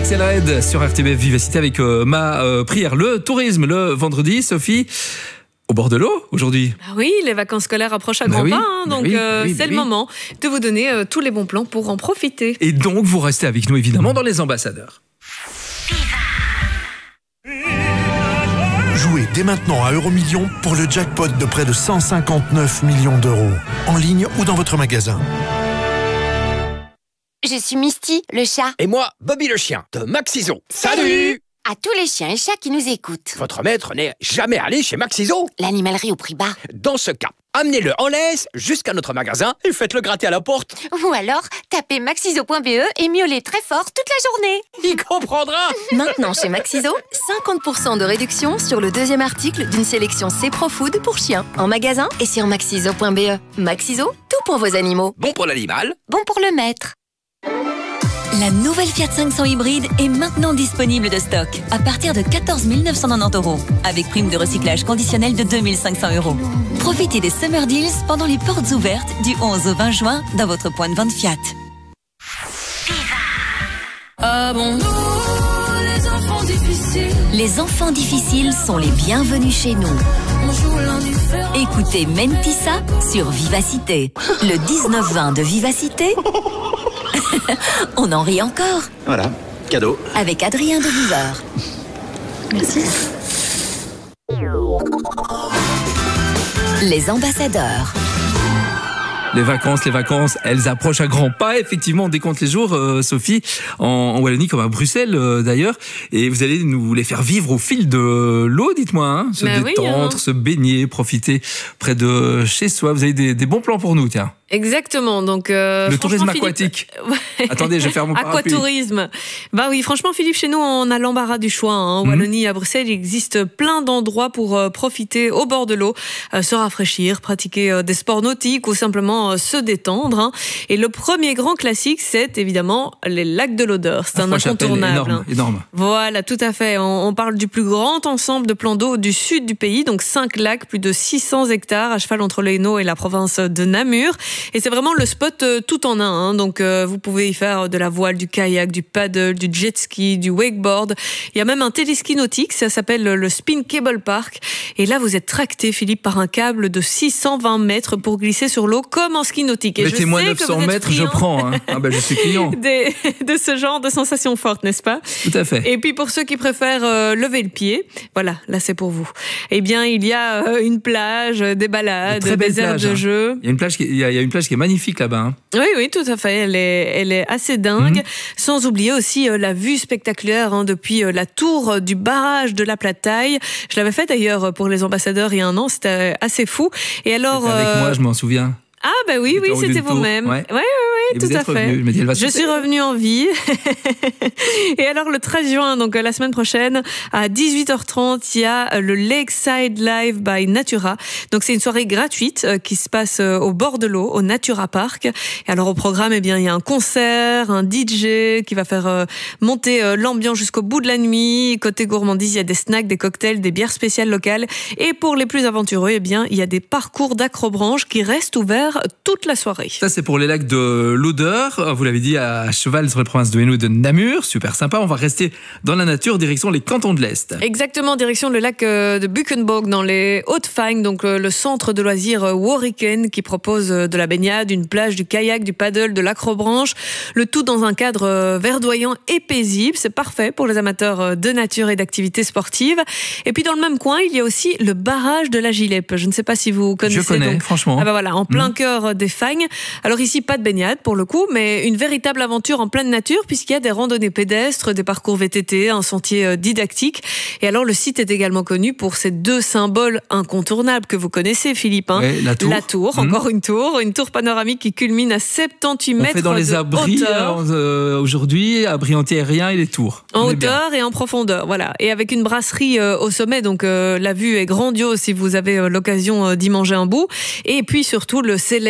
Axel Red sur RTBF Vivacité avec ma prière. Le tourisme le vendredi, Sophie, au bord de l'eau aujourd'hui. Ah oui, les vacances scolaires approchent à grands pas, donc c'est le moment de vous donner tous les bons plans pour en profiter. Et donc vous restez avec nous évidemment dans les ambassadeurs. Jouez dès maintenant à Euromillions pour le jackpot de près de 159 millions d'euros. En ligne ou dans votre magasin. Je suis Misty, le chat. Et moi, Bobby le chien, de Maxiso. Salut! À tous les chiens et chats qui nous écoutent. Votre maître n'est jamais allé chez Maxiso? L'animalerie au prix bas. Dans ce cas, amenez-le en laisse jusqu'à notre magasin et faites-le gratter à la porte. Ou alors, tapez maxiso.be et miaulez très fort toute la journée. Il comprendra! Maintenant chez Maxiso, 50% de réduction sur le deuxième article d'une sélection C-Pro-Food pour chiens. En magasin et sur maxiso.be. Maxiso, tout pour vos animaux. Bon pour l'animal. Bon pour le maître. La nouvelle Fiat 500 hybride est maintenant disponible de stock à partir de 14 990 €, avec prime de recyclage conditionnel de 2 500 €. Profitez des Summer Deals pendant les portes ouvertes du 11 au 20 juin dans votre point de vente Fiat. Ah bon, les enfants difficiles. Les enfants difficiles sont les bienvenus chez nous. On joue l'indifférent. Écoutez Mentissa sur Vivacité. Le 19-20 de Vivacité. On en rit encore. Voilà, cadeau. Avec Adrien de Viveur. Merci. Les ambassadeurs. Les vacances, elles approchent à grands pas. Effectivement, on décompte les jours, Sophie, en Wallonie comme à Bruxelles d'ailleurs. Et vous allez nous les faire vivre au fil de l'eau, dites-moi. Hein, se détendre, se baigner, profiter près de chez soi. Vous avez des bons plans pour nous, tiens. Exactement, donc le tourisme Philippe... aquatique. Attendez, je vais faire mon parapluie. Aquatourisme. Bah oui, franchement Philippe, chez nous on a l'embarras du choix. En Wallonie, à Bruxelles, il existe plein d'endroits pour profiter au bord de l'eau, se rafraîchir, pratiquer des sports nautiques ou simplement se détendre. Hein. Et le premier grand classique, c'est évidemment les lacs de l'Odeur. C'est un incontournable. Énorme. Voilà, tout à fait. On parle du plus grand ensemble de plans d'eau du sud du pays, donc 5 lacs, plus de 600 hectares à cheval entre le Hainaut et la province de Namur. Et c'est vraiment le spot tout en un. Hein. Donc, vous pouvez y faire de la voile, du kayak, du paddle, du jet ski, du wakeboard. Il y a même un téléski nautique. Ça s'appelle le Spin Cable Park. Et là, vous êtes tracté, Philippe, par un câble de 620 mètres pour glisser sur l'eau comme en ski nautique. Et mettez-moi 900 mètres, je prends. Hein. Ah ben, je suis client. De ce genre de sensations fortes, n'est-ce pas? Tout à fait. Et puis, pour ceux qui préfèrent lever le pied, voilà, là, c'est pour vous. Eh bien, il y a une plage, des balades, des aires de jeu. Il y a une plage qui est magnifique là-bas. Hein. Oui, tout à fait. Elle est assez dingue. Sans oublier aussi la vue spectaculaire depuis la tour du barrage de la Plataille. Je l'avais fait d'ailleurs pour les ambassadeurs il y a un an. C'était assez fou. Et alors, c'était avec moi, je m'en souviens. Ah ben oui, c'était vous-même. Oui, tout à fait. Je suis revenue en vie. Et alors le 13 juin, donc la semaine prochaine, à 18h30, il y a le Lakeside Live by Natura. Donc c'est une soirée gratuite qui se passe au bord de l'eau, au Natura Park. Et alors au programme, eh bien il y a un concert, un DJ qui va faire monter l'ambiance jusqu'au bout de la nuit. Côté gourmandise, il y a des snacks, des cocktails, des bières spéciales locales. Et pour les plus aventureux, eh bien il y a des parcours d'acrobranche qui restent ouverts toute la soirée. Ça, c'est pour les lacs de l'Odeur. Vous l'avez dit, à cheval sur les provinces de Hainaut et de Namur. Super sympa. On va rester dans la nature, direction les cantons de l'Est. Exactement, direction le lac de Buchenburg, dans les Hauts-de-Fagne, donc le centre de loisirs Warriken, qui propose de la baignade, une plage, du kayak, du paddle, de l'acrobranche. Le tout dans un cadre verdoyant et paisible. C'est parfait pour les amateurs de nature et d'activités sportives. Et puis, dans le même coin, il y a aussi le barrage de la Gilep. Je ne sais pas si vous connaissez. Je connais, franchement. Ah ben voilà, en plein cœur des Fagnes. Alors ici, pas de baignade pour le coup, mais une véritable aventure en pleine nature puisqu'il y a des randonnées pédestres, des parcours VTT, un sentier didactique. Et alors le site est également connu pour ces deux symboles incontournables que vous connaissez, Philippe. Hein. Ouais, la tour. Encore une tour panoramique qui culmine à 78 mètres de hauteur. On fait dans les abris aujourd'hui, abris anti-aériens et les tours. En hauteur et en profondeur, voilà. Et avec une brasserie au sommet, donc la vue est grandiose si vous avez l'occasion d'y manger un bout. Et puis surtout le